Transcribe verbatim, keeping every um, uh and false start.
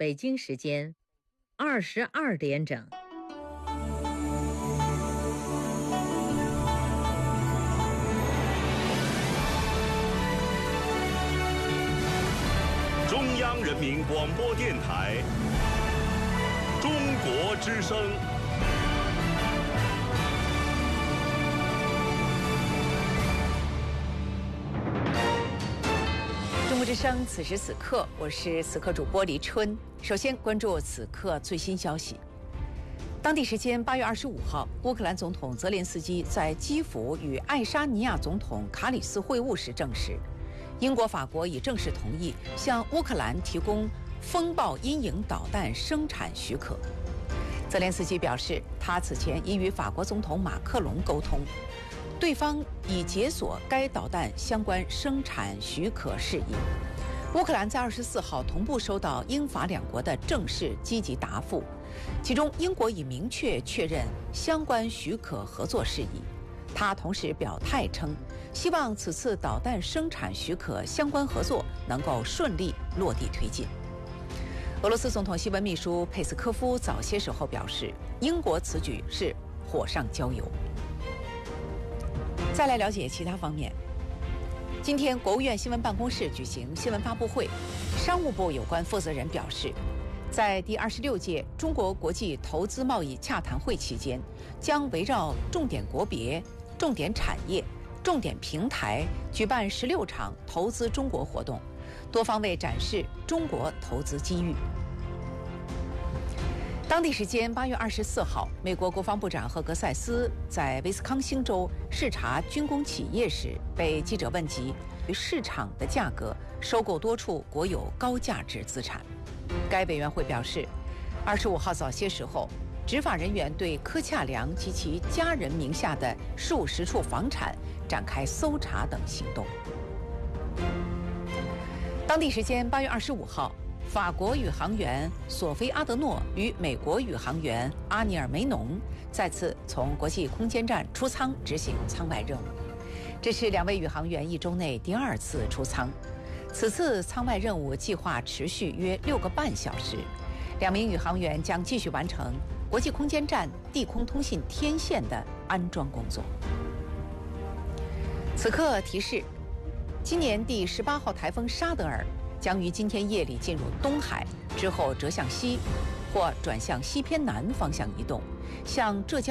北京时间二十二点整。 中央人民广播电台中国之声。 中国之声，此时此刻，我是此刻主播黎春。首先关注此刻最新消息。当地时间八月二十五号，乌克兰总统泽连斯基在基辅与爱沙尼亚总统卡里斯会晤时证实，英国、法国已正式同意向乌克兰提供风暴阴影导弹生产许可。泽连斯基表示，他此前已与法国总统马克龙沟通，对方已解锁该导弹相关生产许可事宜。乌克兰在二十四号同步收到英法两国的正式积极答复，其中英国已明确确认相关许可合作事宜。他同时表态称，希望此次导弹生产许可相关合作能够顺利落地推进。俄罗斯总统新闻秘书佩斯科夫早些时候表示，英国此举是火上浇油。再来了解其他方面。今天，国务院新闻办公室举行新闻发布会，商务部有关负责人表示，在第二十六届中国国际投资贸易洽谈会期间，将围绕重点国别、重点产业、重点平台举办十六场投资中国活动，多方位展示中国投资机遇。当地时间八月二十四号，美国国防部长赫格塞斯在威斯康星州视察军工企业时，被记者问及与市场的价格收购多处国有高价值资产。该委员会表示，二十五号早些时候，执法人员对柯恰良及其家人名下的数十处房产展开搜查等行动。当地时间八月二十五号，法国宇航员索菲阿德诺与美国宇航员阿尼尔梅农再次从国际空间站出舱执行舱外任务，这是两位宇航员一周内第二次出舱。此次舱外任务计划持续约六个半小时，两名宇航员将继续完成国际空间站地空通信天线的安装工作。此刻提示，今年第十八号台风沙德尔将于今天夜里进入东海，之后折向西或转向西偏南方向移动，向浙江